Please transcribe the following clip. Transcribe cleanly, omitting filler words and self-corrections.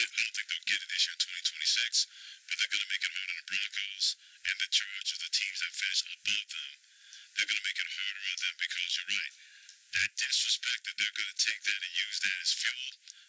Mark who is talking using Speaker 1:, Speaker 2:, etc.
Speaker 1: I don't think they'll get it this year in 2026, but they're going to make it hard on the Broncos and the Chargers, the teams that finish above them. They're going to make it harder on them because you're right. That disrespect that they're going to take that and use that as fuel.